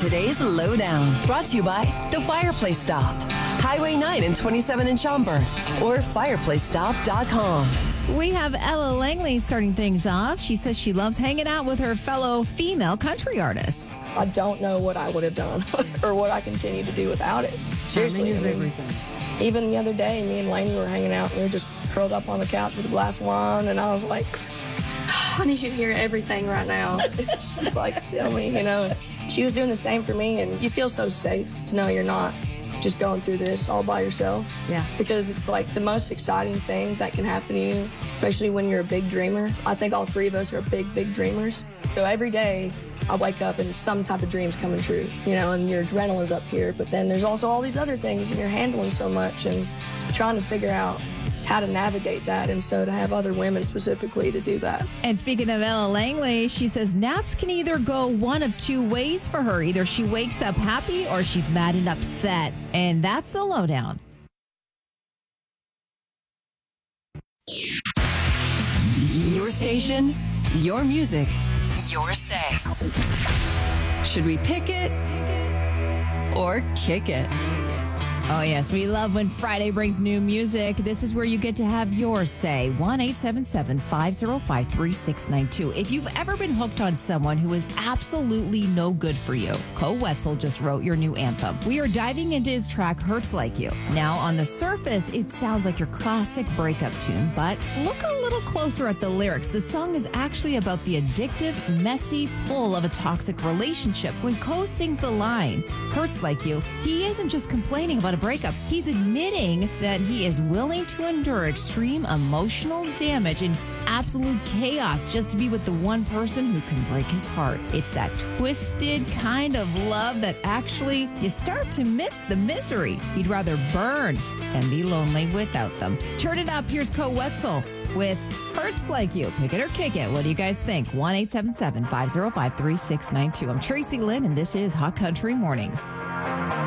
today's Lowdown. Brought to you by The Fireplace Stop, Highway 9 and 27 in Schaumburg, or fireplacestop.com. We have Ella Langley starting things off. She says she loves hanging out with her fellow female country artists. I don't know what I would have done or what I continue to do without it. Seriously. Everything. Even the other day, me and Lainey were hanging out and we were just curled up on the couch with a glass of wine, and I was like, I need you to hear everything right now. She's like, tell me, you know. She was doing the same for me, and you feel so safe to know you're not just going through this all by yourself. Yeah. Because it's like the most exciting thing that can happen to you, especially when you're a big dreamer. I think all three of us are big, big dreamers. So every day I wake up and some type of dream's coming true, you know, and your adrenaline's up here. But then there's also all these other things, and you're handling so much and trying to figure out how to navigate that, and so to have other women specifically to do that. And speaking of Ella Langley, she says naps can either go one of two ways for her. Either she wakes up happy or she's mad and upset. And that's the Lowdown. Your station, your music, your say. Should we pick it or kick it? Oh, yes. We love when Friday brings new music. This is where you get to have your say. 1-877-505-3692. If you've ever been hooked on someone who is absolutely no good for you, Ko Wetzel just wrote your new anthem. We are diving into his track, Hurts Like You. Now, on the surface, it sounds like your classic breakup tune, but look a little closer at the lyrics. The song is actually about the addictive, messy pull of a toxic relationship. When Ko sings the line, Hurts Like You, he isn't just complaining about a breakup. He's admitting that he is willing to endure extreme emotional damage and absolute chaos just to be with the one person who can break his heart. It's that twisted kind of love that actually you start to miss the misery. He'd rather burn than be lonely without them. Turn it up. Here's Ko Wetzel with Hurts Like You. Pick it or kick it. What do you guys think? 1-877-505-3692. I'm Tracy Lynn, and this is Hot Country Mornings.